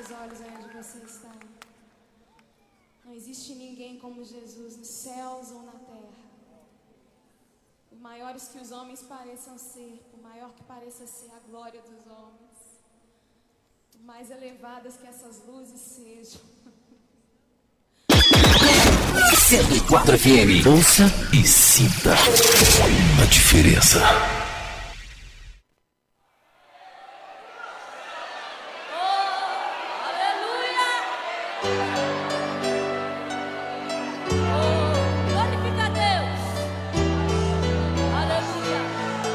seus olhos aí onde você está. Não existe ninguém como Jesus nos céus ou na terra. Por maiores que os homens pareçam ser, por maior que pareça ser a glória dos homens, por mais elevadas que essas luzes sejam. 104 FM. Ouça e sinta a diferença.